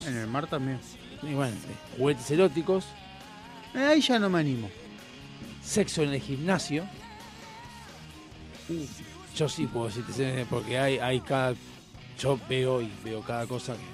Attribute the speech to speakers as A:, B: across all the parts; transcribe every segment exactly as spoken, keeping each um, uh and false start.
A: En el mar también.
B: Y bueno, sí. Juguetes eróticos.
A: Eh, ahí ya no me animo.
B: Sexo en el gimnasio. Yo sí puedo decirte, porque hay, hay cada... Yo veo y veo cada cosa que...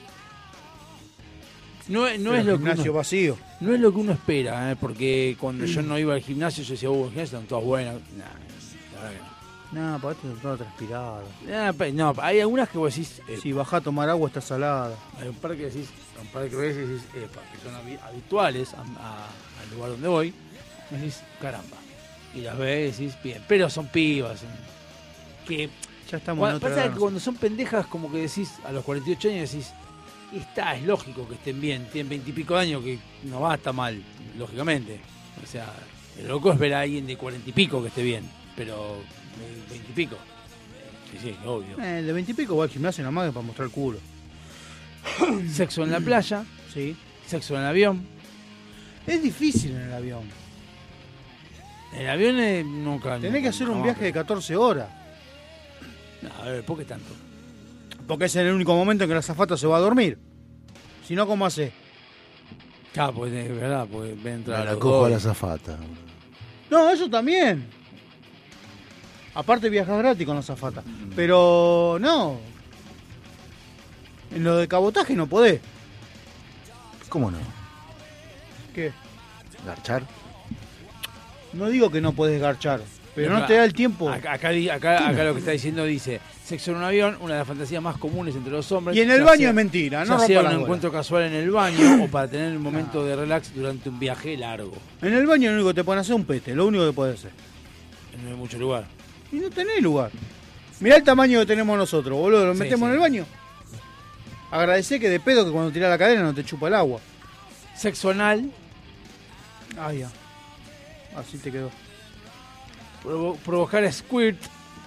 B: No, no
A: Pero
B: es lo que
A: gimnasio
B: uno,
A: vacío.
B: no es lo que uno espera, ¿eh? Porque cuando yo no iba al gimnasio yo decía, uh, el gimnasio están todas buenas. Nah, la verdad que no.
A: No, para esto es todo transpirado.
B: Ah, pe- No, hay algunas que vos decís... eh,
A: Si bajás a tomar agua está salada.
B: Hay un par que decís, un par que veces decís, eh, que son habi- habituales a- a- al lugar donde voy, y decís, caramba. Y las ves y decís, bien, pero son pibas. son- Que
A: Ya estamos
B: cuando,
A: en otra
B: pasa
A: edad.
B: que cuando son pendejas, como que decís, a los cuarenta y ocho años decís, y está, es lógico que estén bien, tienen veintipico de años, que no va a estar mal, lógicamente. O sea, el loco es ver a alguien de cuarenta y pico que esté bien, pero veintipico. Sí, sí, obvio.
A: Eh, el de veintipico va al gimnasio nada más que para mostrar el culo.
B: Sexo en la playa,
A: Sí.
B: sexo en el avión.
A: Es difícil en el avión.
B: El avión eh, nunca...
A: Tenés
B: nunca-
A: que hacer un
B: jamás,
A: viaje de catorce horas.
B: No, a ver, ¿por qué tanto?
A: Porque es el único momento en que la azafata se va a dormir. Si no, ¿cómo hace?
B: Claro, pues es verdad, pues ven a entrar
C: Me la
B: los
C: cojo
B: dos.
C: a la azafata.
A: No, eso también. Aparte viajas gratis con la azafata. Pero no. En lo de cabotaje no podés.
C: ¿Cómo no?
A: ¿Qué?
C: ¿Garchar?
A: No digo que no podés garchar. Pero no
B: Acá-
A: te da el tiempo.
B: Acá, acá, di- acá, acá lo que está diciendo dice, sexo en un avión, una de las fantasías más comunes entre los hombres.
A: Y en el
B: ya
A: baño
B: sea-
A: es mentira,
B: ya
A: no
B: sea
A: rompa
B: un
A: las bolas.
B: encuentro casual en el baño o para tener un momento de relax durante un viaje largo.
A: En el baño lo único que te pueden hacer es un pete, lo único que podés hacer.
B: No hay mucho lugar.
A: Y no tenés lugar. Mirá el tamaño que tenemos nosotros, boludo. Lo
B: Sí,
A: metemos
B: sí.
A: en el baño. Agradecé que de pedo que cuando tirás la cadena no te chupa el agua.
B: Sexo anal,
A: Ah, ya. Así te quedó.
B: provo- provocar squirt,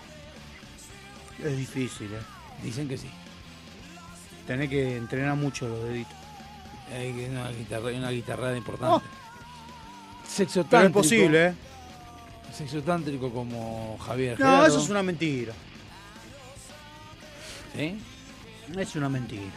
A: Es difícil, eh.
B: dicen que sí.
A: Tenés que entrenar mucho los deditos.
B: Hay que- una, guitarra, una guitarrada importante. Sexo
A: Pero
B: tántrico.
A: es posible, eh.
B: Sexo tántrico como Javier
A: No,
B: Gerardo.
A: eso es una mentira.
B: ¿Sí?
A: Es una mentira.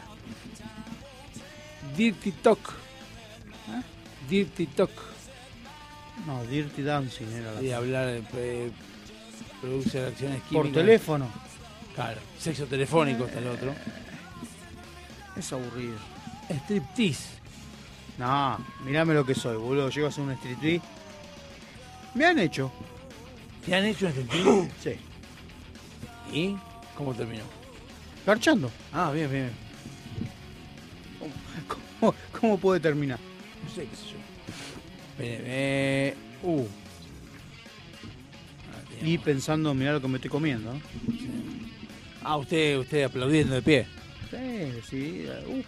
B: Dirty Talk.
A: ¿Eh?
B: Dirty Talk.
A: No, Dirty Dancing era la
B: De hablar, de eh, produce reacciones químicas.
A: Por teléfono.
B: Claro. Sexo telefónico está el otro.
A: Es aburrido.
B: Striptease.
A: No, mirame lo que soy, boludo. Llego a hacer un striptease. Me han hecho.
B: ¿Te han hecho un striptease?
A: Sí.
B: ¿Y cómo terminó?
A: Garchando.
B: Ah, bien, bien.
A: ¿Cómo, cómo puede terminar?
B: No sé qué sé yo. Espere, eh, uh. Ah,
A: Y
B: teníamos-
A: pensando, mirá lo que me estoy comiendo. ¿no?
B: Ah, usted, usted aplaudiendo de pie.
A: Sí, sí. Uh.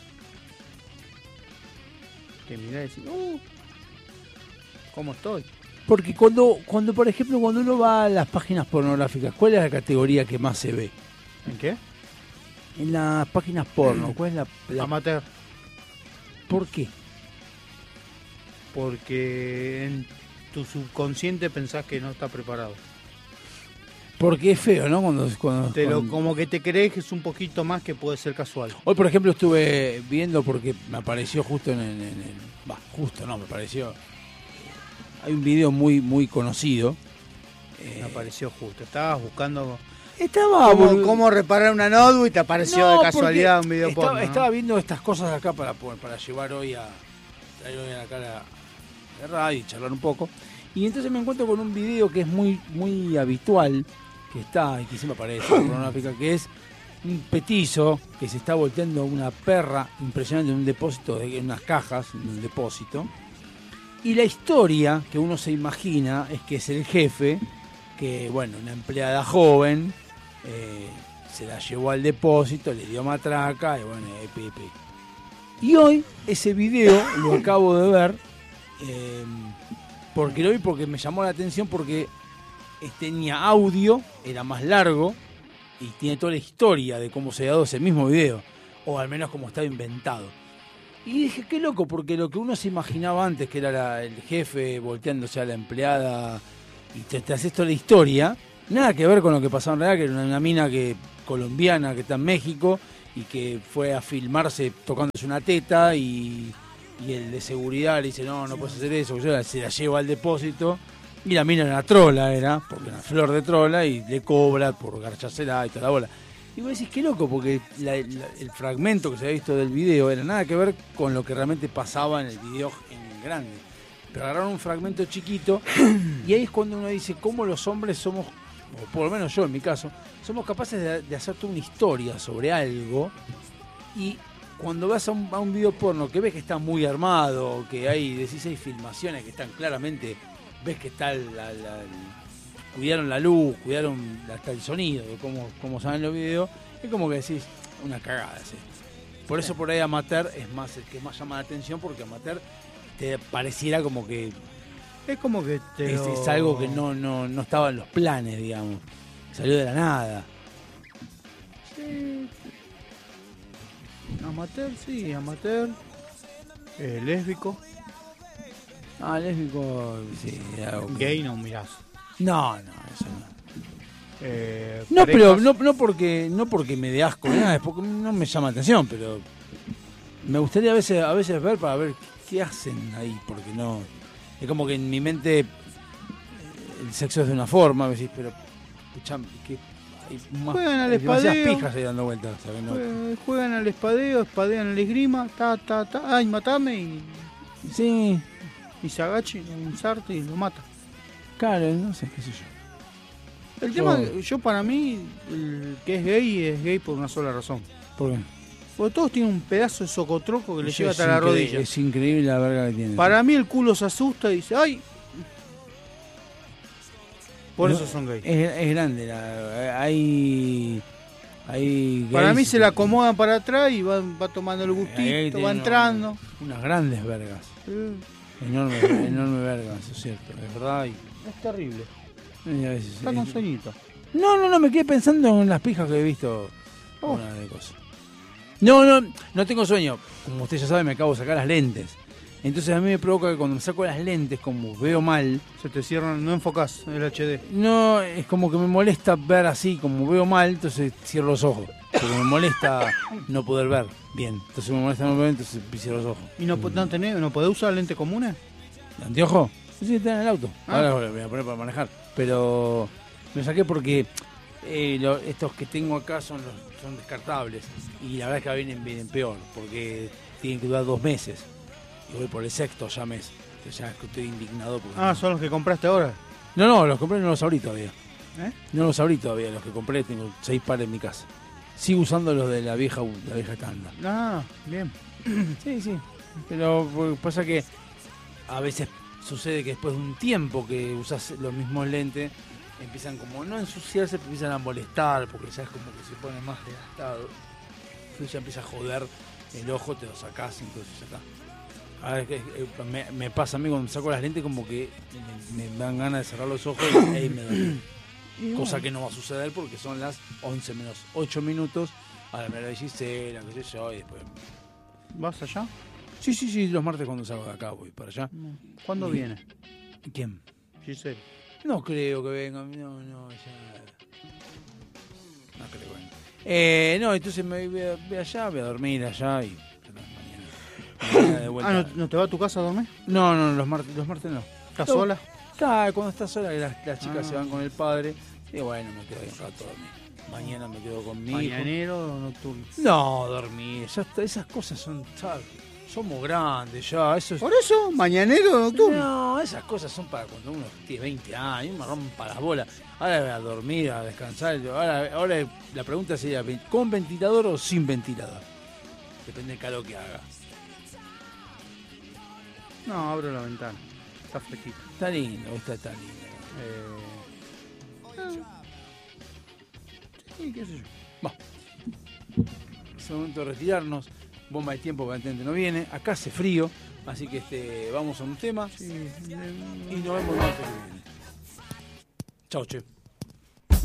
A: Que mirá y decís, uh. ¿Cómo estoy?
B: Porque cuando, cuando, por ejemplo, cuando uno va a las páginas pornográficas, ¿cuál es la categoría que más se ve?
A: ¿En qué?
B: En las páginas porno, ¿cuál es la, la-
A: Amateur.
B: ¿Por qué?
A: Porque en tu subconsciente pensás que no está preparado.
B: Porque es feo, ¿no? Cuando, cuando,
A: Te lo,
B: cuando-
A: como que te crees que es un poquito más que puede ser casual.
B: Hoy, por ejemplo, estuve viendo porque me apareció justo en el... en el- Va, justo no, me apareció... Hay un video muy muy conocido.
A: Me
B: Eh,
A: apareció justo. Estabas buscando
B: estaba...
A: cómo,
B: boludo.
A: cómo reparar una notebook y te apareció
B: No,
A: de casualidad
B: porque
A: un video
B: estaba,
A: porno. ¿no?
B: estaba viendo estas cosas acá para, para llevar hoy a... traer hoy acá a la, la radio y charlar un poco. Y entonces me encuentro con un video que es muy muy habitual, que está, y que siempre aparece en pornográfica, que es un petizo que se está volteando una perra impresionante en un depósito, de, en unas cajas, en un depósito. Y la historia que uno se imagina es que es el jefe, que bueno, una empleada joven, eh, se la llevó al depósito, le dio matraca, y bueno, eh, pi, pi. Y hoy ese video lo acabo de ver, eh, porque lo vi porque me llamó la atención, porque eh, tenía audio, era más largo, y tiene toda la historia de cómo se ha dado ese mismo video, o al menos cómo estaba inventado. Y dije, qué loco, porque lo que uno se imaginaba antes, que era la- el jefe volteándose a la empleada, y te, te haces toda la historia, nada que ver con lo que pasaba en realidad, que era una, una mina que colombiana que está en México, y que fue a filmarse tocándose una teta y, y el de seguridad le dice, no, no puedes hacer eso, se la lleva al depósito y la mina era una trola, era, porque era una flor de trola y le cobra por garchársela y toda la bola. Y vos decís, qué loco, porque la, la, el fragmento que se había visto del video era nada que ver con lo que realmente pasaba en el video en grande. Pero agarraron un fragmento chiquito y ahí es cuando uno dice cómo los hombres somos, o por lo menos yo en mi caso, somos capaces de, de hacer toda una historia sobre algo y cuando vas a un, a un video porno que ves que está muy armado, que hay dieciséis filmaciones que están claramente, ves que está la, la, la cuidaron la luz, cuidaron hasta el sonido, de cómo, cómo salen los videos, es como que decís, una cagada, ¿sí? Por eso por ahí Amateur es más el que más llama la atención, porque Amateur te pareciera como que
A: Es como que te
B: es,
A: lo...
B: es algo que no, no, no estaba en los planes, digamos, salió de la nada.
A: Sí. Amateur, sí, amateur. Eh, lésbico.
B: Ah, lésbico, sí, algo que-
A: Gay no mirás.
B: No, no, eso no.
A: Eh,
B: No,
A: parejas.
B: pero no, no porque no porque me dé asco, ni nada, es porque no me llama la atención, pero me gustaría a veces a veces ver para ver qué hacen ahí, porque no es como que en mi mente eh, el sexo es de una forma, me decís, pero escuchame, que hay más,
A: Juegan al
B: hay demasiadas
A: espadeo.
B: pijas ahí dando vueltas, ¿sabes? No-
A: Jue- Juegan al espadeo, espadean al esgrima, ta, ta, ta, ay, matame y,
B: Sí,
A: y se agacha y lo insarte y lo mata.
B: claro, no sé, qué sé yo.
A: El
B: Yo-
A: tema, yo para mí, el que es gay es gay por una sola razón.
B: ¿Por qué?
A: Porque todos tienen un pedazo de socotroco que le
B: Eso
A: llega
B: es
A: hasta la
B: increíble,
A: rodilla.
B: Es increíble la verga que tiene.
A: Para mí el culo se asusta y dice, ¡ay! Por
B: No,
A: eso son gays.
B: Es, es grande, la, hay, hay
A: Para
B: gays
A: mí se la
B: que-
A: acomodan para atrás y va, va tomando el
B: Ahí
A: gustito,
B: tiene
A: va entrando.
B: Unas grandes vergas.
A: Eh,
B: Enorme, enorme vergas, eso es cierto, es verdad. Y,
A: Es terrible.
B: y a veces
A: Está
B: es-
A: con sueñito.
B: No, no, no, me quedé pensando en las pijas que he visto.
A: Oh.
B: Una de cosas. No, no, no tengo sueño. Como usted ya sabe, me acabo de sacar las lentes. Entonces a mí me provoca que cuando me saco las lentes, como veo mal,
A: Se te cierran, no enfocás el H D.
B: no, es como que me molesta ver así, como veo mal, entonces cierro los ojos. Porque me molesta no poder ver bien. Entonces me molesta no ver, entonces cierro los ojos.
A: ¿Y no, po- no, tenés, no podés usar lentes comunes?
B: ¿De anteojo? Sí, está en el auto.
A: Ah.
B: Ahora lo voy a poner para manejar. Pero me saqué porque eh, lo- estos que tengo acá son los son descartables. Y la verdad es que vienen, vienen peor, porque tienen que durar dos meses. Y voy por el sexto ya mes. Entonces ya estoy indignado. Porque
A: Ah, son los que compraste ahora.
B: No, no, los compré, no los abrí todavía.
A: ¿Eh?
B: No los abrí todavía, los que compré, tengo seis pares en mi casa. Sigo usando los de la vieja, la vieja tanda.
A: Ah, bien.
B: Sí, sí. Pero pues, pasa que a veces sucede que después de un tiempo que usas los mismos lentes, empiezan como no a ensuciarse, pero empiezan a molestar, porque ya es como que se pone más desgastado. Entonces ya empieza a joder el ojo, te lo sacás, entonces ya está. A ver, que- eh, me, me pasa a mí cuando me saco las lentes como que me, me dan ganas de cerrar los ojos y ahí me duele.
A: Y
B: Cosa
A: bueno,
B: que no va a suceder porque son las once menos ocho minutos. Ahora me la de Gisela, qué sé yo, y después...
A: ¿Vas allá?
B: Sí, sí, sí, los martes cuando salgo de acá voy para allá.
A: ¿Cuándo
B: Y-
A: viene?
B: ¿Quién?
A: Giselle.
B: No creo que venga, no, no, ya... No creo que venga. Eh, no, entonces me voy, a- voy allá, voy a dormir allá y... Mañana, mañana de vuelta.
A: Ah, ¿no, ¿no te va a tu casa a dormir?
B: no, no, los martes, los martes no.
A: ¿Estás
B: No.
A: sola?
B: Claro, cuando estás sola, las, las chicas
A: Ah.
B: se van con el padre. Y bueno, me quedo ahí un rato a dormir. Mañana me quedo con mi hijo.
A: ¿Mañanero o nocturno?
B: No, dormir. Ya está, esas cosas son, ¿sabes? Somos grandes ya. Eso es...
A: ¿Por eso? ¿Mañanero o nocturno?
B: No, esas cosas son para cuando uno tiene veinte años, me rompa las bolas. Ahora voy a dormir, a descansar. Ahora, ahora la pregunta sería, ¿con ventilador o sin ventilador? Depende del calor que haga.
A: No, abro la ventana. Está fresquito.
B: Está lindo, está tan lindo.
A: Eh... Sí, qué sé yo.
B: Va. Es el momento de retirarnos. Bomba de tiempo aparentemente no viene. Acá hace frío, así que este vamos a un tema
A: Sí,
B: y nos vemos el martes que viene. Chau, che.